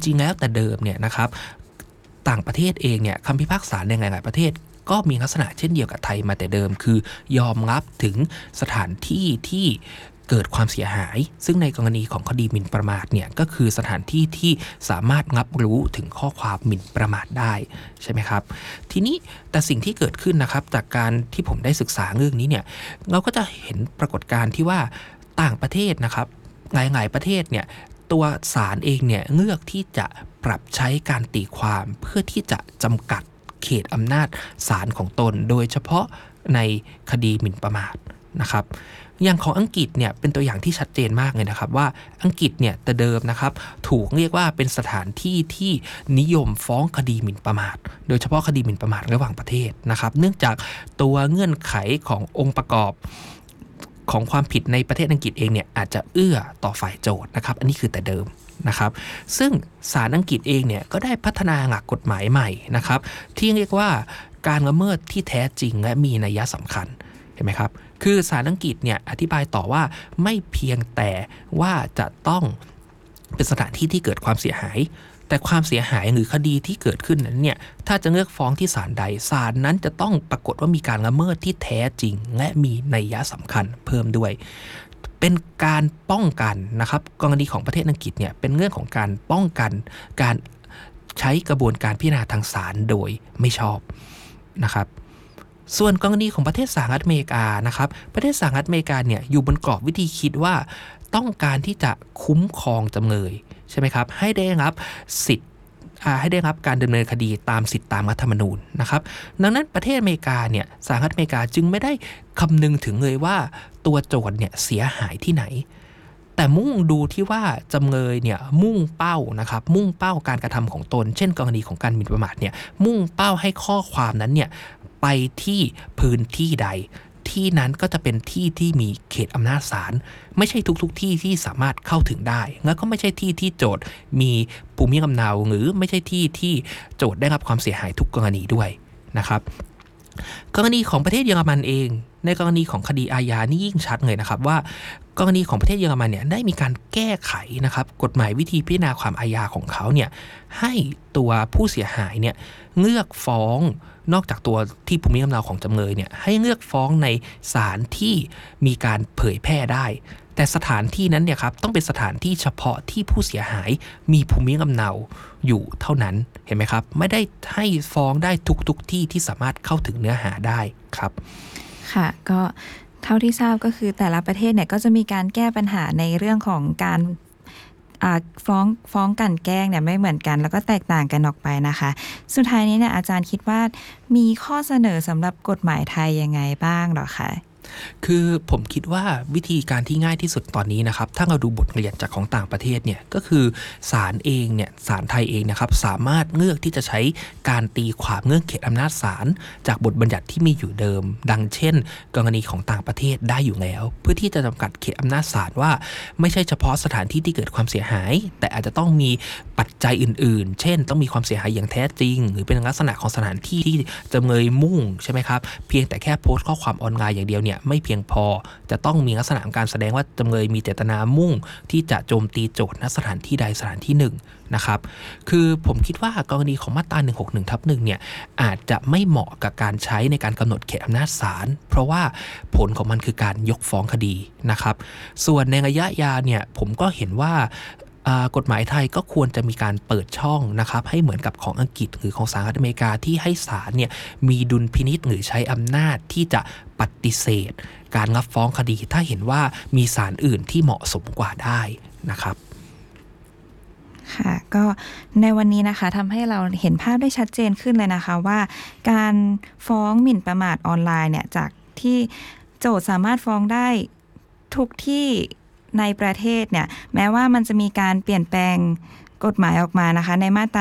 ริงๆแล้วแต่เดิมเนี่ยนะครับต่างประเทศเองเนี่ยคำพิพากษาในหลายๆประเทศก็มีลักษณะเช่นเดียวกับไทยมาแต่เดิมคือยอมรับถึงสถานที่ที่เกิดความเสียหายซึ่งในกรณีของคดีหมิ่นประมาทเนี่ยก็คือสถานที่ที่สามารถรับรู้ถึงข้อความหมิ่นประมาทได้ใช่ไหมครับทีนี้แต่สิ่งที่เกิดขึ้นนะครับจากการที่ผมได้ศึกษาเรื่องนี้เนี่ยเราก็จะเห็นปรากฏการณ์ที่ว่าต่างประเทศนะครับหลายๆประเทศเนี่ยตัวศาลเองเนี่ยเลือกที่จะปรับใช้การตีความเพื่อที่จะจำกัดเขตอำนาจศาลของตนโดยเฉพาะในคดีหมิ่นประมาทนะครับอย่างของอังกฤษเนี่ยเป็นตัวอย่างที่ชัดเจนมากเลยนะครับว่าอังกฤษเนี่ยแต่เดิมนะครับถูกเรียกว่าเป็นสถานที่ที่นิยมฟ้องคดีหมิ่นประมาทโดยเฉพาะคดีหมิ่นประมาทระหว่างประเทศนะครับเนื่องจากตัวเงื่อนไขขององค์ประกอบของความผิดในประเทศอังกฤษเองเนี่ยอาจจะเอื้อต่อฝ่ายโจทย์นะครับอันนี้คือแต่เดิมนะครับซึ่งศาลอังกฤษเองเนี่ยก็ได้พัฒนาหลักกฎหมายใหม่นะครับที่เรียกว่าการละเมิดที่แท้จริงและมีนัยสำคัญเห็นไหมครับคือศาลอังกฤษเนี่ยอธิบายต่อว่าไม่เพียงแต่ว่าจะต้องเป็นสถานที่ที่เกิดความเสียหายแต่ความเสียหายหรือคดีที่เกิดขึ้นนั้นเนี่ยถ้าจะเลือกฟ้องที่ศาลใดศาลนั้นจะต้องปรากฏว่ามีการละเมิดที่แท้จริงและมีนัยสำคัญเพิ่มด้วยเป็นการป้องกันนะครับกรณีของประเทศอังกฤษเนี่ยเป็นเรื่องของการป้องกันการใช้กระบวนการพิจารณาทางศาลโดยไม่ชอบนะครับส่วนกรณีของประเทศสหรัฐอเมริกานะครับประเทศสหรัฐอเมริกาเนี่ยอยู่บนกรอบวิธีคิดว่าต้องการที่จะคุ้มครองจำเลยใช่ไหมครับให้ได้รับสิทธิ์ให้ได้รับการดำเนินคดีตามสิทธิตามรัฐธรรมนูญนะครับดังนั้นประเทศอเมริกาเนี่ยสหรัฐอเมริกาจึงไม่ได้คำนึงถึงเลยว่าตัวโจทย์เนี่ยเสียหายที่ไหนแต่มุ่งดูที่ว่าจำเลยเนี่ยมุ่งเป้านะครับมุ่งเป้าการกระทำของตนเช่นกรณีของการหมิ่นประมาทเนี่ยมุ่งเป้าให้ข้อความนั้นเนี่ยไปที่พื้นที่ใดที่นั้นก็จะเป็นที่ที่มีเขตอำนาจศาลไม่ใช่ทุกที่ที่สามารถเข้าถึงได้แล้วก็ไม่ใช่ที่ที่โจทย์มีภูมิลำเนาหรือไม่ใช่ที่ที่โจทย์ได้รับความเสียหายทุกกรณีด้วยนะครับกรณีของประเทศเยอรมันเองในกรณีของคดีอาญานี่ยิ่งชัดเลยนะครับว่ากรณีของประเทศเยอรมันเนี่ยได้มีการแก้ไขนะครับกฎหมายวิธีพิจารณาความอาญาของเขาเนี่ยให้ตัวผู้เสียหายเนี่ยเลือกฟ้องนอกจากตัวที่ภูมิลำเนาของจำเลยเนี่ยให้เลือกฟ้องในศาลที่มีการเผยแพร่ได้แต่สถานที่นั้นเนี่ยครับต้องเป็นสถานที่เฉพาะที่ผู้เสียหายมีภูมิลำเนาอยู่เท่านั้นเห็นไหมครับไม่ได้ให้ฟ้องได้ทุกที่ที่สามารถเข้าถึงเนื้อหาได้ครับค่ะก็เท่าที่ทราบก็คือแต่ละประเทศเนี่ยก็จะมีการแก้ปัญหาในเรื่องของการฟ้องกันแกล้งเนี่ยไม่เหมือนกันแล้วก็แตกต่างกันออกไปนะคะสุดท้ายนี้เนี่ยอาจารย์คิดว่ามีข้อเสนอสำหรับกฎหมายไทยยังไงบ้างหรอคะคือผมคิดว่าวิธีการที่ง่ายที่สุดตอนนี้นะครับถ้าเราดูบทเรียนจากของต่างประเทศเนี่ยก็คือศาลเองเนี่ยศาลไทยเองนะครับสามารถเลือกที่จะใช้การตีความเงื่อนเขตอำนาจศาลจากบทบัญญัติที่มีอยู่เดิมดังเช่นกรณีของต่างประเทศได้อยู่แล้วเพื่อที่จะจำกัดเขตอำนาจศาลว่าไม่ใช่เฉพาะสถานที่ที่เกิดความเสียหายแต่อาจจะต้องมีปัจจัยอื่นๆเช่นต้องมีความเสียหายอย่างแท้จริงหรือเป็นลักษณะของสถานที่ที่จำเลยมุ่งใช่ไหมครับเพียงแต่แค่โพสต์ข้อความออนไลน์อย่างเดียวเนี่ยไม่เพียงพอจะต้องมีลักษณะของการแสดงว่าจำเลยมีเจตนามุ่งที่จะโจมตีโจทย์ณสถานที่ใดสถานที่หนึ่งนะครับคือผมคิดว่ากรณีของมาตรา 161/1 เนี่ยอาจจะไม่เหมาะกับการใช้ในการกำหนดเขตอำนาจศาลเพราะว่าผลของมันคือการยกฟ้องคดีนะครับส่วนในระยะยาวเนี่ยผมก็เห็นว่ากฎหมายไทยก็ควรจะมีการเปิดช่องนะครับให้เหมือนกับของอังกฤษหรือของสหรัฐอเมริกาที่ให้ศาลเนี่ยมีดุลพินิจหรือใช้อำนาจที่จะปฏิเสธการรับฟ้องคดีถ้าเห็นว่ามีศาลอื่นที่เหมาะสมกว่าได้นะครับค่ะก็ในวันนี้นะคะทำให้เราเห็นภาพได้ชัดเจนขึ้นเลยนะคะว่าการฟ้องหมิ่นประมาทออนไลน์เนี่ยจากที่โจทก์สามารถฟ้องได้ทุกที่ในประเทศเนี่ยแม้ว่ามันจะมีการเปลี่ยนแปลงกฎหมายออกมานะคะในมาตรา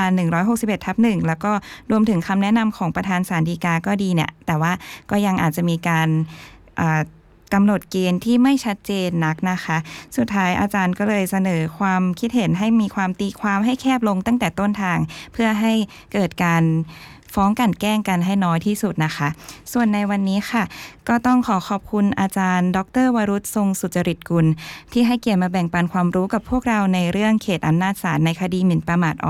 161/1 แล้วก็รวมถึงคำแนะนำของประธานศาลฎีกาก็ดีเนี่ยแต่ว่าก็ยังอาจจะมีการกำหนดเกณฑ์ที่ไม่ชัดเจนนักนะคะสุดท้ายอาจารย์ก็เลยเสนอความคิดเห็นให้มีความตีความให้แคบลงตั้งแต่ต้นทางเพื่อให้เกิดการฟ้องกันแกล้งกันให้น้อยที่สุดนะคะส่วนในวันนี้ค่ะก็ต้องขอบคุณอาจารย์ดร.วรุษทรงสุจริตกุลที่ให้เกียรติมาแบ่งปันความรู้กับพวกเราในเรื่องเขตอำนาจศาลในคดีหมิ่นประมาท